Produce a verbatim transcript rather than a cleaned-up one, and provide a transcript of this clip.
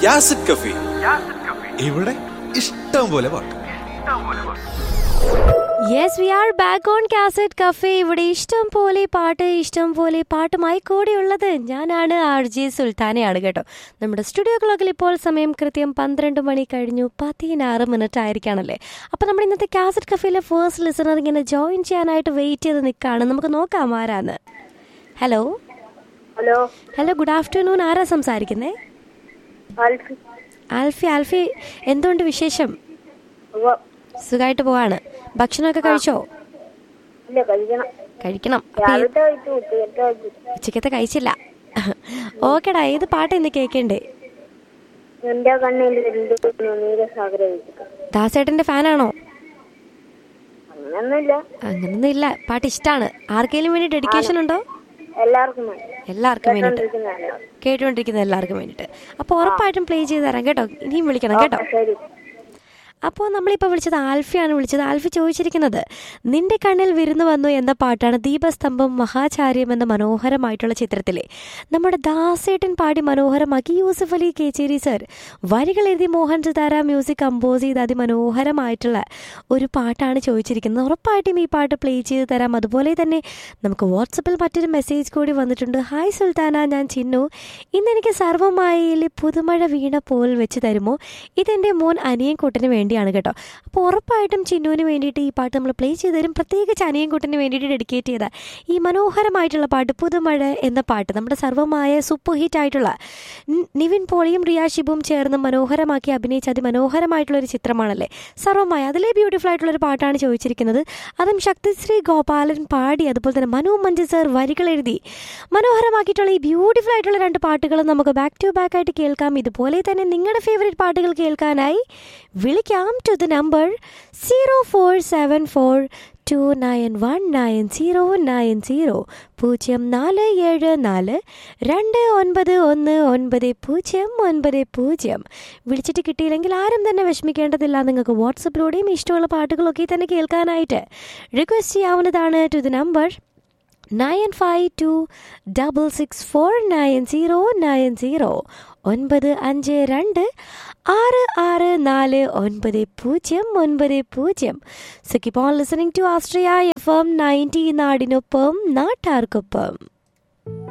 യാസിഡ് കഫി. ഇവിടെ ഇഷ്ടം പോലെ പാട്ട്. Yes, V are back on cassette cafe. ഇവിടെ ഇഷ്ടം പോലെ പാട്ട്, ഇഷ്ടം പോലെ പാട്ടുമായി കൂടെയുള്ളത് ഞാനാണ്, ആർ ജെ സുൽത്താനയാണ് കേട്ടോ. നമ്മുടെ സ്റ്റുഡിയോ ക്ലോക്കിൽ ഇപ്പോൾ സമയം കൃത്യം പന്ത്രണ്ട് മണി കഴിഞ്ഞു പതിനാറ് മിനിറ്റ് ആയിരിക്കാണല്ലേ. അപ്പോൾ നമ്മുടെ ഇന്നത്തെ കാസറ്റ് കഫേയിലെ ഫേസ്റ്റ് ലിസണർ ഇങ്ങനെ ജോയിൻ ചെയ്യാനായിട്ട് വെയിറ്റ് ചെയ്ത് നിൽക്കുകയാണ്. നമുക്ക് നോക്കാം ആരാന്ന്. Hello hello hello good afternoon. ആരാ സംസാരിക്കുന്നേ? ആൽഫി. ആൽഫി ആൽഫി എന്തുകൊണ്ട് വിശേഷം? ഉവ്വ. സുഖമായിട്ട് പോവാണ്. ഭക്ഷണമൊക്കെ കഴിച്ചോ? ഇല്ല, കഴിക്കണം. കഴിക്കണം. അപ്പൊ ഏ- രാവിലത്തെ കഴിച്ചു, ഉച്ചക്കത്തെ കഴിച്ചു. ഉച്ചക്കത്തെ കഴിച്ചില്ല. ഓക്കെടാ, ഏത് പാട്ട് ഇന്ന് കേൾക്കണ്ടേ? എന്റെ കണ്ണിൽ രണ്ട് നീരസാഗര വെച്ചിട്ട്. ദാസേട്ടന്റെ ഫാനാണോ? അങ്ങനൊന്നുമില്ല, അങ്ങനൊന്നും ഇല്ല, പാട്ട് ഇഷ്ടമാണ്. ആർക്കെങ്കിലും വേണ്ടി ഡെഡിക്കേഷൻ ഉണ്ടോ? എല്ലാവർക്കും വേണ്ടി. എല്ലാവർക്കും വേണ്ടിട്ട്, കേട്ടോണ്ടിരിക്കുന്ന എല്ലാവർക്കും. കേട്ടുകൊണ്ടിരിക്കുന്ന എല്ലാവർക്കും വേണ്ടിട്ട്. അപ്പോൾ ഉറപ്പായിട്ടും പ്ലേ ചെയ്ത് തരാം കേട്ടോ. ഇനിയും വിളിക്കണം കേട്ടോ. ഓക്കേ, ശരി. അപ്പോൾ നമ്മളിപ്പോൾ വിളിച്ചത് ആൽഫിയാണ് വിളിച്ചത്. ആൽഫി ചോദിച്ചിരിക്കുന്നത് നിന്റെ കണ്ണിൽ വിരുന്നു വന്നു എന്ന പാട്ടാണ്. ദീപസ്തംഭം മഹാചാര്യം എന്ന മനോഹരമായിട്ടുള്ള ചിത്രത്തിലെ നമ്മുടെ ദാസേട്ടൻ പാടി മനോഹരമാക്കി യൂസഫ് അലി കേച്ചേരി സർ വരികൾ എഴുതി മോഹൻ സിതാര മ്യൂസിക് കമ്പോസ് ചെയ്ത് അതിമനോഹരമായിട്ടുള്ള ഒരു പാട്ടാണ് ചോദിച്ചിരിക്കുന്നത്. ഉറപ്പായിട്ടും ഈ പാട്ട് പ്ലേ ചെയ്ത് തരാം. അതുപോലെ തന്നെ നമുക്ക് വാട്സപ്പിൽ മറ്റൊരു മെസ്സേജ് കൂടി വന്നിട്ടുണ്ട്. ഹായ് സുൽത്താന, ഞാൻ ചിന്നു. ഇന്നെനിക്ക് സർവ്വമായയിലെ പുതുമഴ വീണ പോൽ വെച്ച് തരുമോ? ഇതെൻ്റെ മോൻ അനിയൻകുട്ടന് വേണ്ടി ാണ് കേട്ടോ. അപ്പോൾ ഉറപ്പായിട്ടും ചിന്നുവിന് വേണ്ടിയിട്ട് ഈ പാട്ട് നമ്മൾ പ്ലേ ചെയ്ത് തരും. പ്രത്യേകിച്ച് അനിയൻകുട്ടന് വേണ്ടിയിട്ട് ഡെഡിക്കേറ്റ് ചെയ്ത ഈ മനോഹരമായിട്ടുള്ള പാട്ട് പുതുമഴ എന്ന പാട്ട് നമ്മുടെ സർവ്വമായ സൂപ്പർ ഹിറ്റ് ആയിട്ടുള്ള നിവിൻ പോളിയും റിയ ഷിബും ചേർന്ന് മനോഹരമാക്കി അഭിനയിച്ച അതിമനോഹരമായിട്ടുള്ളൊരു ചിത്രമാണല്ലേ സർവ്വമായ. അതിലെ ബ്യൂട്ടിഫുൾ ആയിട്ടുള്ളൊരു പാട്ടാണ് ചോദിച്ചിരിക്കുന്നത്. അതും ശക്തിശ്രീ ഗോപാലൻ പാടി, അതുപോലെ തന്നെ മനു മഞ്ജു സർ വരികൾ എഴുതി മനോഹരമാക്കിയിട്ടുള്ള ഈ ബ്യൂട്ടിഫുൾ ആയിട്ടുള്ള രണ്ട് പാട്ടുകളും നമുക്ക് ബാക്ക് ടു ബാക്ക് ആയിട്ട് കേൾക്കാം. ഇതുപോലെ തന്നെ നിങ്ങളുടെ ഫേവറേറ്റ് പാട്ടുകൾ കേൾക്കാനായി വിളിക്കാം to the number zero four seven four to nine one nine zero nine zero പൂജ്യം നാല് ഏഴ് നാല് രണ്ട് ഒൻപത് ഒന്ന് ഒൻപത് പൂജ്യം ഒൻപത് പൂജ്യം. വിളിച്ചിട്ട് കിട്ടിയില്ലെങ്കിൽ ആരും തന്നെ വിഷമിക്കേണ്ടതില്ല. നിങ്ങൾക്ക് വാട്സപ്പിലൂടെയും ഇഷ്ടമുള്ള പാട്ടുകളൊക്കെ തന്നെ കേൾക്കാനായിട്ട് റിക്വസ്റ്റ് ചെയ്യാവുന്നതാണ് to the number nine five to double six four nine zero nine zero ഒൻപത് അഞ്ച് രണ്ട് ആറ് ആറ് നാല് ഒൻപത് പൂജ്യം ഒൻപത് പൂജ്യം. So keep on listening to Austria F M ninety, നാടിനൊപ്പം നാട്ടാർക്കൊപ്പം.